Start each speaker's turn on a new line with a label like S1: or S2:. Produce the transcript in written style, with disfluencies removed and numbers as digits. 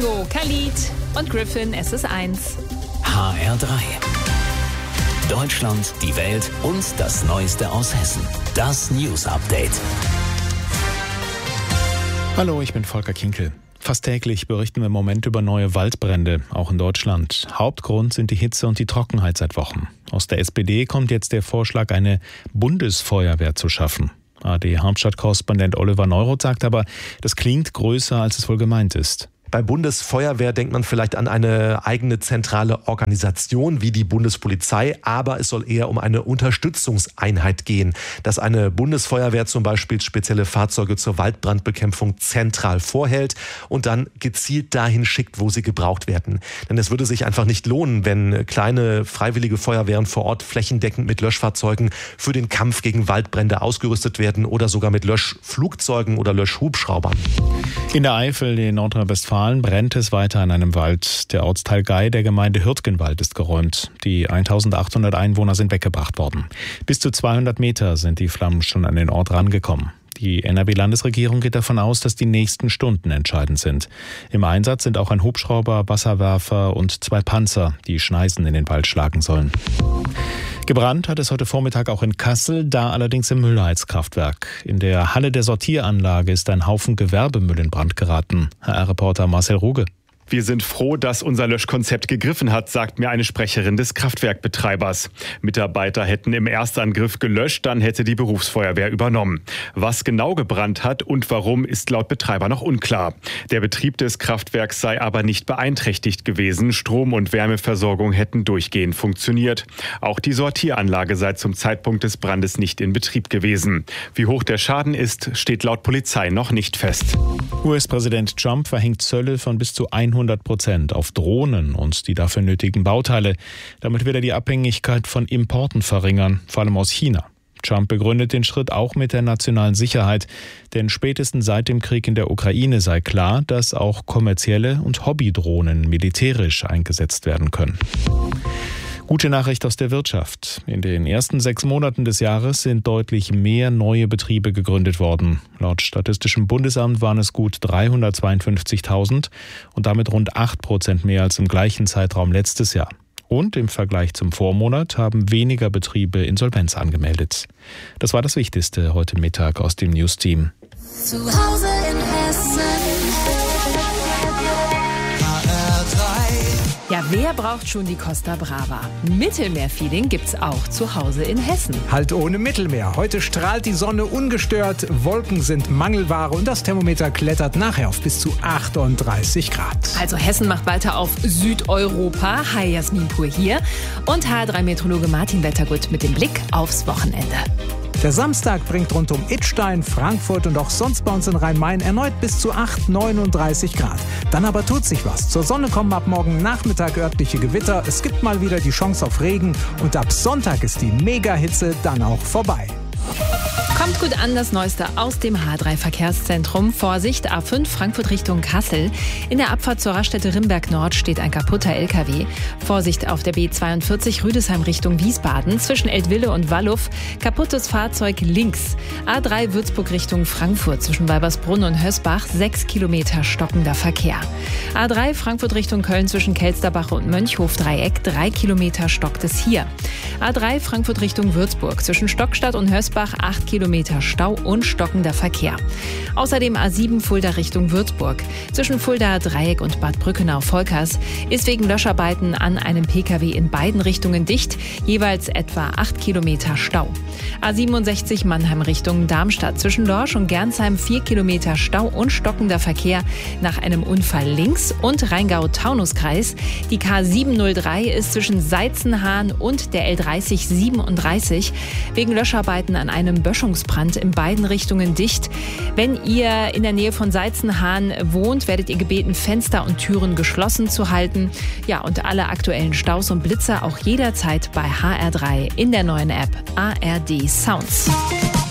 S1: Ingo, Khalid und Griffin, es ist 1.
S2: HR3. Deutschland, die Welt und das Neueste aus Hessen. Das News Update.
S3: Hallo, ich bin Volker Kinkel. Fast täglich berichten wir im Moment über neue Waldbrände, auch in Deutschland. Hauptgrund sind die Hitze und die Trockenheit seit Wochen. Aus der SPD kommt jetzt der Vorschlag, eine Bundesfeuerwehr zu schaffen. ARD-Hauptstadtkorrespondent Oliver Neuroth sagt aber, das klingt größer, als es wohl gemeint ist.
S4: Bei Bundesfeuerwehr denkt man vielleicht an eine eigene zentrale Organisation wie die Bundespolizei, aber es soll eher um eine Unterstützungseinheit gehen, dass eine Bundesfeuerwehr zum Beispiel spezielle Fahrzeuge zur Waldbrandbekämpfung zentral vorhält und dann gezielt dahin schickt, wo sie gebraucht werden. Denn es würde sich einfach nicht lohnen, wenn kleine freiwillige Feuerwehren vor Ort flächendeckend mit Löschfahrzeugen für den Kampf gegen Waldbrände ausgerüstet werden oder sogar mit Löschflugzeugen oder Löschhubschraubern.
S3: In der Eifel, in Nordrhein-Westfalen, brennt es weiter in einem Wald. Der Ortsteil Gei der Gemeinde Hürtgenwald ist geräumt. Die 1800 Einwohner sind weggebracht worden. Bis zu 200 Meter sind die Flammen schon an den Ort rangekommen. Die NRW-Landesregierung geht davon aus, dass die nächsten Stunden entscheidend sind. Im Einsatz sind auch ein Hubschrauber, Wasserwerfer und 2 Panzer, die Schneisen in den Wald schlagen sollen. Gebrannt hat es heute Vormittag auch in Kassel, da allerdings im Müllheizkraftwerk. In der Halle der Sortieranlage ist ein Haufen Gewerbemüll in Brand geraten. HR-Reporter Marcel Ruge.
S5: Wir sind froh, dass unser Löschkonzept gegriffen hat, sagt mir eine Sprecherin des Kraftwerkbetreibers. Mitarbeiter hätten im Erstangriff gelöscht, dann hätte die Berufsfeuerwehr übernommen. Was genau gebrannt hat und warum, ist laut Betreiber noch unklar. Der Betrieb des Kraftwerks sei aber nicht beeinträchtigt gewesen. Strom- und Wärmeversorgung hätten durchgehend funktioniert. Auch die Sortieranlage sei zum Zeitpunkt des Brandes nicht in Betrieb gewesen. Wie hoch der Schaden ist, steht laut Polizei noch nicht fest.
S3: US-Präsident Trump verhängt Zölle von bis zu 100% auf Drohnen und die dafür nötigen Bauteile. Damit will er die Abhängigkeit von Importen verringern, vor allem aus China. Trump begründet den Schritt auch mit der nationalen Sicherheit, denn spätestens seit dem Krieg in der Ukraine sei klar, dass auch kommerzielle und Hobbydrohnen militärisch eingesetzt werden können. Gute Nachricht aus der Wirtschaft. In den ersten 6 Monaten des Jahres sind deutlich mehr neue Betriebe gegründet worden. Laut Statistischem Bundesamt waren es gut 352.000 und damit rund 8% mehr als im gleichen Zeitraum letztes Jahr. Und im Vergleich zum Vormonat haben weniger Betriebe Insolvenz angemeldet. Das war das Wichtigste heute Mittag aus dem News-Team.
S6: Zu Hause in Hessen.
S1: Ja, wer braucht schon die Costa Brava? Mittelmeer-Feeling gibt's auch zu Hause in Hessen.
S7: Halt ohne Mittelmeer. Heute strahlt die Sonne ungestört, Wolken sind Mangelware und das Thermometer klettert nachher auf bis zu 38 Grad.
S1: Also Hessen macht weiter auf Südeuropa. Hi, Jasmin Pur hier. Und HR3-Meteorologe Martin Wettergut mit dem Blick aufs Wochenende.
S7: Der Samstag bringt rund um Idstein, Frankfurt und auch sonst bei uns in Rhein-Main erneut bis zu 39 Grad. Dann aber tut sich was. Zur Sonne kommen ab morgen Nachmittag örtliche Gewitter. Es gibt mal wieder die Chance auf Regen. Und ab Sonntag ist die Mega-Hitze dann auch vorbei.
S1: Kommt gut an, das Neueste aus dem H3-Verkehrszentrum. Vorsicht, A5 Frankfurt Richtung Kassel. In der Abfahrt zur Raststätte Rimberg Nord steht ein kaputter LKW. Vorsicht auf der B42 Rüdesheim Richtung Wiesbaden. Zwischen Eltville und Walluf kaputtes Fahrzeug links. A3 Würzburg Richtung Frankfurt. Zwischen Weibersbrunn und Hösbach 6 Kilometer stockender Verkehr. A3 Frankfurt Richtung Köln zwischen Kelsterbache und Mönchhof-Dreieck 3 Kilometer stockt es hier. A3 Frankfurt Richtung Würzburg. Zwischen Stockstadt und Hösbach 8 Kilometer Stau und stockender Verkehr. Außerdem A7 Fulda Richtung Würzburg. Zwischen Fulda Dreieck und Bad Brückenau-Volkers ist wegen Löscharbeiten an einem Pkw in beiden Richtungen dicht, jeweils etwa 8 Kilometer Stau. A67 Mannheim Richtung Darmstadt. Zwischen Lorsch und Gernsheim 4 Kilometer Stau und stockender Verkehr nach einem Unfall links und Rheingau-Taunus-Kreis. Die K703 ist zwischen Seizenhahn und der L3037 wegen Löscharbeiten an einem Böschungsbrand in beiden Richtungen dicht. Wenn ihr in der Nähe von Seizenhahn wohnt, werdet ihr gebeten, Fenster und Türen geschlossen zu halten. Ja, und alle aktuellen Staus und Blitzer auch jederzeit bei HR3 in der neuen App ARD Sounds.